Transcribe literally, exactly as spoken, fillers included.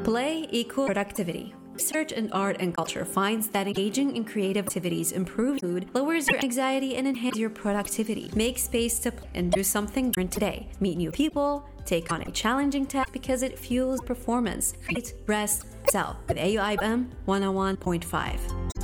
Play equal productivity. Research in art and culture finds that engaging in creative activities improves mood, lowers your anxiety, and enhances your productivity. Make space to play and do something different today. Meet new people, take on a challenging task because it fuels performance. Create, rest, excel with A U I M one oh one point five.